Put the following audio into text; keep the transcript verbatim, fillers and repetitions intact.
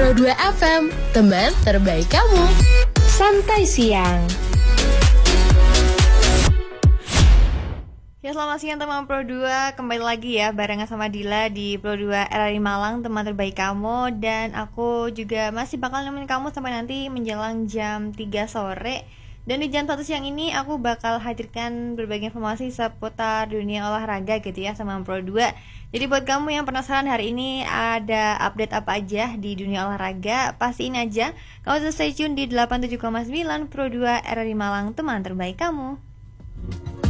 Pro dua F M, teman terbaik kamu. Santai Siang. Ya, selamat siang teman Pro dua. Kembali lagi ya barengan sama Dila di Pro dua R R I Malang, teman terbaik kamu. Dan aku juga masih bakal nemenin kamu sampai nanti menjelang jam tiga sore. Dan di jam satu siang ini aku bakal hadirkan berbagai informasi seputar dunia olahraga gitu ya sama Pro dua. Jadi buat kamu yang penasaran hari ini ada update apa aja di dunia olahraga, pastiin aja kamu stay tune di delapan puluh tujuh koma sembilan Pro dua R R I Malang, teman terbaik kamu.